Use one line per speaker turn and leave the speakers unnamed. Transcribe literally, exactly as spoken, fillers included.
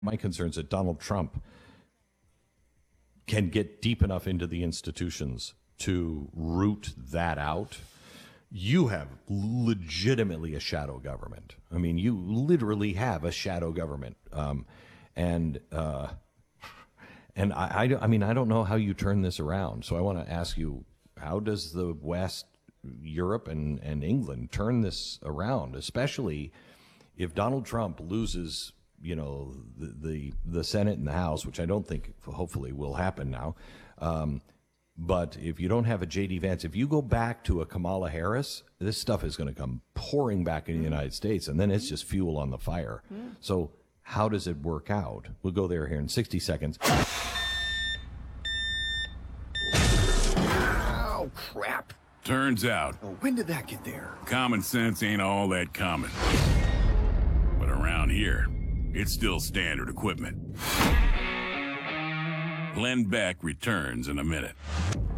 My concern is that Donald Trump can get deep enough into the institutions to root that out. You have legitimately a shadow government. I mean, you literally have a shadow government. Um, and uh, and I, I, I mean, I don't know how you turn this around. So I want to ask you, how does the West, Europe, and, and England turn this around, especially if Donald Trump loses, you know, the, the, the Senate and the House, which I don't think hopefully will happen now. Um, but if you don't have a J D Vance, if you go back to a Kamala Harris, this stuff is going to come pouring back in the United States, and then it's just fuel on the fire. Mm. So how does it work out? We'll go there here in sixty seconds.
Oh, crap.
Turns out,
Oh, when did that get there?
common sense ain't all that common. But around here, it's still standard equipment. Glenn Beck returns in a minute.